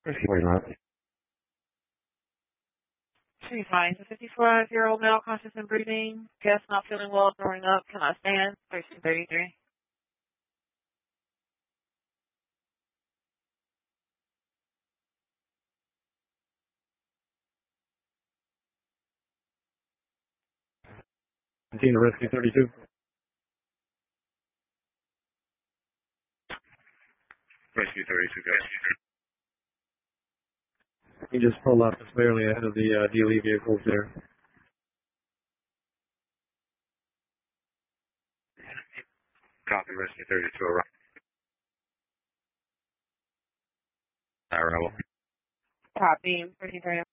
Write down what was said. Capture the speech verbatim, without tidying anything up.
Rescue forty-nine. She's fine. The fifty-five-year-old male conscious and breathing. Guest not feeling well, throwing up. Cannot stand. thirteen thirty-three. Continue rescue thirty-two. Rescue thirty-two, guys. He just pulled up just barely ahead of the uh, D L E vehicles there. Copy, rescue thirty-two, arrival. Arrival. Copy. thirteen thirty.